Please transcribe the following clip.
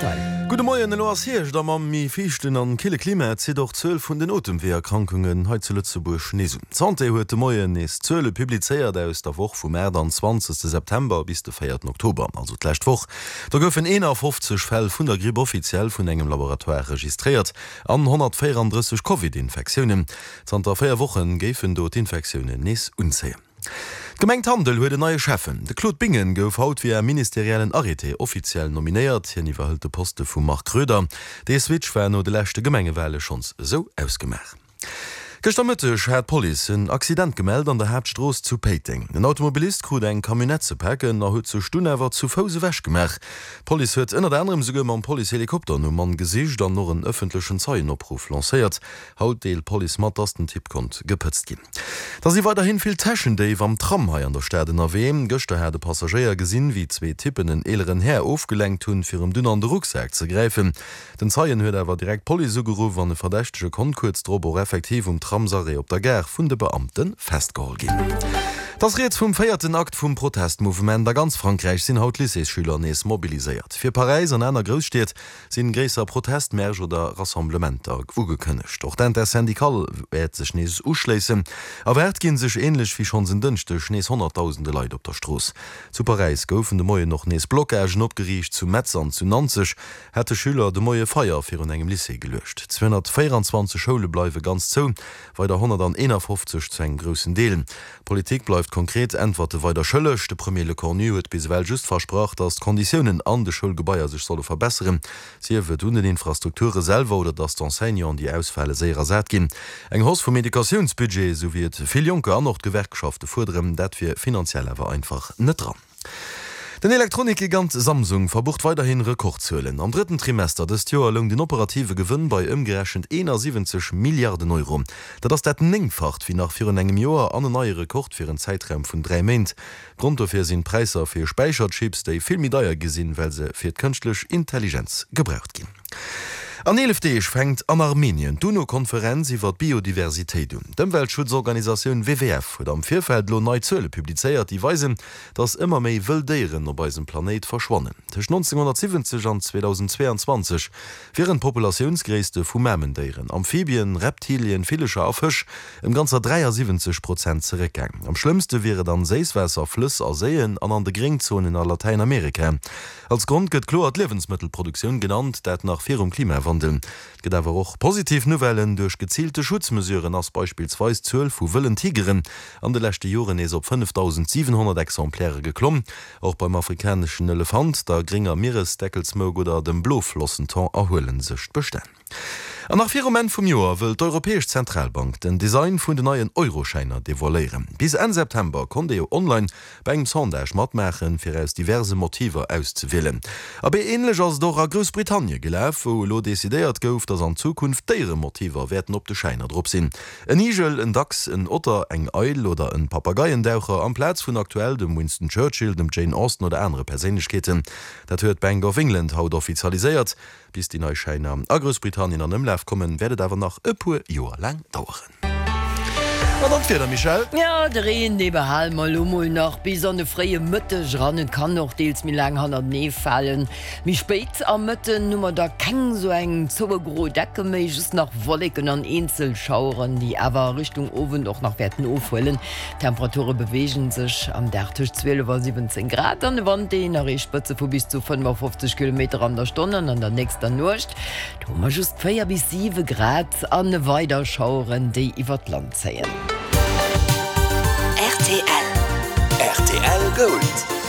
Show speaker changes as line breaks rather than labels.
Martin.
Gute Morgen, Loas Hirsch, da man mi fichten an Kille Klima zieht doch 12 von den Atemweherkrankungen heute zu Lützeburg nesen. Santé heute Morgen ist 12 publiziert aus der Woche vom März 20. September bis den 4. Oktober, also die letzte Woche. Da dürfen 51 Fälle von der Grippe offiziell von einem Laboratoire registriert, an 134 Covid-Infektionen. Seit 4 Wochen geben dort Infektionen nicht unzählen. Gemengt Handel huet de neue Chefen. De Claude Bingen gouf haut wie ministeriellen Arrêté offiziell nominiert, hier niwerhëlte Poste vum Mark Kröder. De Switch war no de lächte Gemengewelle schons so ausgemacht. Gestermëttech hat Police een Accident gemeldt an der Hauptstroos zu Peting. Den Automobilist krut eng Kamionett ze packen, huet zu Stunnewer zu Fause wäsch gemach. Police huet ënner anderem sogar am Polihelikopter no man gesicht an noch een öffentlichen Zeugenopruf lanciert. Haut deel Police mat den Tipp kont gepëtzt gin. Da sie weiterhin viel Taschen Dave am Tram hai an der Städe NRW, Göster hat de Passagier gesinn wie zwei Tippen den eleren her aufgelenkt hun fir dem dünner an den Rucksack zu greifen. Den Zeien huet awer direkt Police gerufen an de verdächtege Konkurzdrober effektiv Tramsare op der Gär vun de Beamten festgehol gin. Das Räts vum 4. Akt vum Protestmovement der ganz Frankreich sinn haut Lycée-Schüler nees mobilisiert. Fir Paris an einer Großstadt sinn gräser Protestmärsch oder Rassemblementer ugekënnecht. Doch den der Syndikal werd sech nees uschleessen, awer ginn sech ähnlich wie schon sinn dünchte schnees 100.000 Leute op der Stroos. Zu Paris goufen de Moie noch nees Blockagen opgeriecht zu Metzern zu Nanzig, hätte Schüler de Moie Feier fir un engem Lycée gelöscht. 224 Schule bleiwe ganz zo, weil der 151 zu eng großen Deelen. Politik bleibt konkret entwarte weiter schëllech. De Premier Le Cornu huet biswel just versprach, dass Konditionen an de Schulgebäier sich solle verbessern. Sie wird hun den Infrastrukture selber oder dass d'Enseignant die Ausfälle sehr sät gin. Eng Haus vom Medikationsbudget so wird viel Junker an noch Gewerkschaften fordern, dat wir finanziell aber einfach net dran. Den Elektronikgigant Samsung verbucht weiterhin Rekordzölen. Am 3. Trimester des Jahres lung den operative Gewinn bei umgerechnet 71 Milliarden Euro. Dat ass dat nengfacht wie nach 4 engem Joer an neue Rekord für einen Zeitraum von 3 Monaten. Grund dafür sind Preise für Speicherchips, die viel mit teuer gesinn, weil sie für künstliche Intelligenz gebraucht gehen. An 11. fängt an Armenien d'UNO-Konferenz iwwer Biodiversität um. Dem Weltschutzorganisation WWF huet am Vierfeld lo neue Zölle publizeiert, die weisen, dass immer méi Wilddieren op eisem Planet verschwonnen. Zwischen 1970 und 2022 wären Populationsgräste vu Mammendieren, Amphibien, Reptilien, Filischer auf Fisch im ganzer 73% zurückgegangen. Am schlimmste wäre dann Seeswässer, Flüss a Seen an de Geringzonen in Lateinamerika. Als Grund gëtt klo Lebensmittelproduktion genannt, dat nach Ferum Klimawandel. Geht aber auch positiv Novellen durch gezielte Schutzmesuren als beispielsweise 12 vu wilden Tigeren an de letzte Jahren is op 5700 Exempläre geklommen. Auch beim afrikanischen Elefant, der geringer Meeresdeckelsmog oder dem Bloflossenton erholen sich bestellen. An nach 4 Moment vom Jahr will die Europäische Zentralbank den Design von den neuen Euroscheiner devaluieren. Bis Ende September konnte ihr online beim Sondage mitmachen, für aus diverse Motive auszuwählen. Aber ähnlich als doch in Großbritannien gelaufen, wo lo dezidiert gouf, dass an Zukunft deren Motive werden op de Scheiner drauf sind. Ein Igel, ein Dachs, ein Otter, ein Eil oder ein Papageiendaucher am Platz von aktuell dem Winston Churchill, dem Jane Austen oder andere Persönlichkeiten. Das hört Bank of England haut offizialisiert. Bis die neue Scheiner a Großbritannien an Umlauf kommen, werdet aber nach e paar Jahr lang dauern. Michel?
Ja, der Regen nebehall mal noch bis an de freie Mitte rannen kann noch deels mir lang han nee fallen. Wie spät am Mitte nummer da keng so eng zogro Decke méi just nach Wolken an Einzelschauren, die aber Richtung Ofen doch nach Werten aufwellen. Temperaturen bewegen sich am Dachtisch 12 über 17 Grad an der Wand nach Spitze vor bis zu 55 km an der Stunde an der nächsten Nacht. Da just 4 bis 7 Grad an Weiterschauren, die über Land zählen.
RTL Gold.